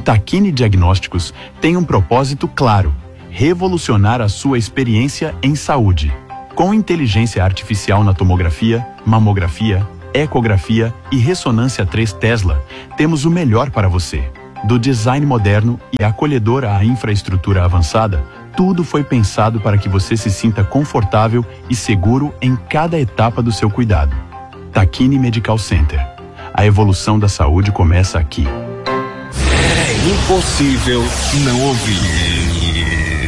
Takine Diagnósticos tem um propósito claro: revolucionar a sua experiência em saúde. Com inteligência artificial na tomografia, mamografia, ecografia e ressonância 3 Tesla, temos o melhor para você. Do design moderno e acolhedor à infraestrutura avançada, tudo foi pensado para que você se sinta confortável e seguro em cada etapa do seu cuidado. Takine Medical Center. A evolução da saúde começa aqui. É impossível não ouvir.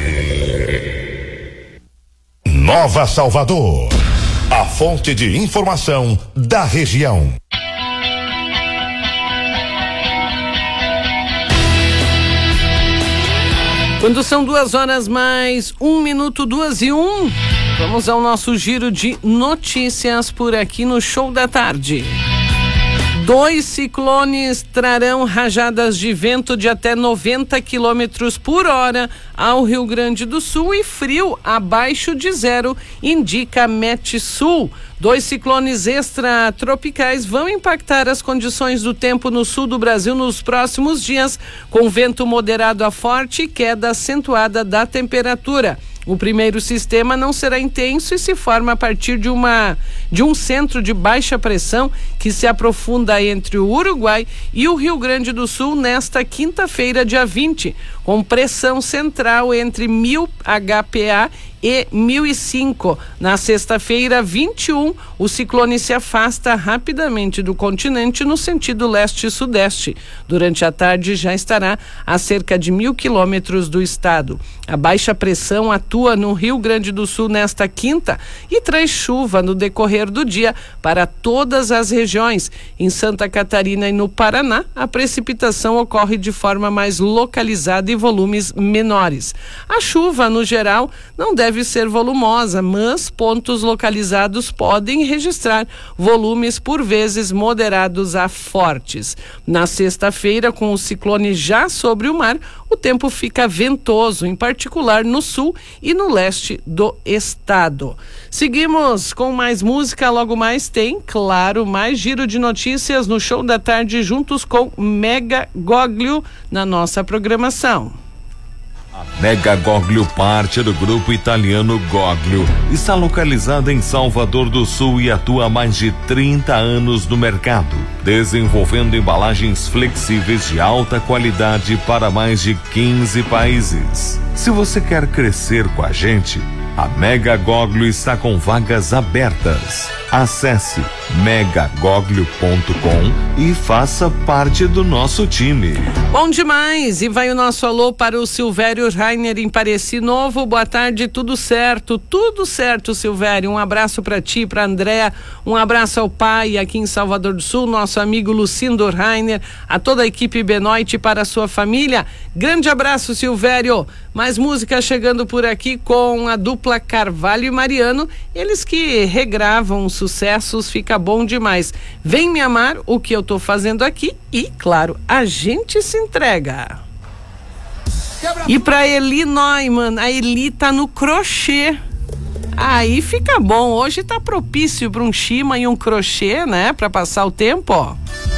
Nova Salvador, a fonte de informação da região. Quando são 2h mais 1 minuto, 2:01, vamos ao nosso giro de notícias por aqui no Show da Tarde. 2 ciclones trarão rajadas de vento de até 90 quilômetros por hora ao Rio Grande do Sul e frio abaixo de zero, indica a Metsul. 2 ciclones extratropicais vão impactar as condições do tempo no sul do Brasil nos próximos dias, com vento moderado a forte e queda acentuada da temperatura. O primeiro sistema não será intenso e se forma a partir de um centro de baixa pressão que se aprofunda entre o Uruguai e o Rio Grande do Sul nesta quinta-feira, dia 20, com pressão central entre 1000 HPA e 1005. Na sexta-feira, 21, o ciclone se afasta rapidamente do continente no sentido leste-sudeste. Durante a tarde já estará a cerca de 1000 quilômetros do estado. A baixa pressão atua no Rio Grande do Sul nesta quinta e traz chuva no decorrer do dia para todas as regiões. Em Santa Catarina e no Paraná, a precipitação ocorre de forma mais localizada e volumes menores. A chuva, no geral, não deve ser volumosa, mas pontos localizados podem registrar volumes por vezes moderados a fortes. Na sexta-feira, com o ciclone já sobre o mar, o tempo fica ventoso, em particular no sul e no leste do estado. Seguimos com mais música, logo mais tem, claro, mais giro de notícias no Show da Tarde, juntos com Mega Goglio na nossa programação. A Mega Goglio, parte do grupo italiano Goglio, está localizada em Salvador do Sul e atua há mais de 30 anos no mercado, desenvolvendo embalagens flexíveis de alta qualidade para mais de 15 países. Se você quer crescer com a gente, a Mega Goglio está com vagas abertas. Acesse megagoglio.com e faça parte do nosso time. Bom demais! E vai o nosso alô para o Silvério Rainer em Pareci Novo. Boa tarde, tudo certo, Silvério. Um abraço para ti, para Andréa, um abraço ao pai aqui em Salvador do Sul, nosso amigo Lucindo Rainer, a toda a equipe Benoit, para a sua família. Grande abraço, Silvério. Mais música chegando por aqui com a dupla Carvalho e Mariano, eles que regravam sucessos, fica bom demais. Vem me amar, o que eu tô fazendo aqui, e claro, a gente se entrega. E pra Eli Neumann, a Eli tá no crochê. Aí fica bom, hoje tá propício para um chima e um crochê, né, pra passar o tempo, ó.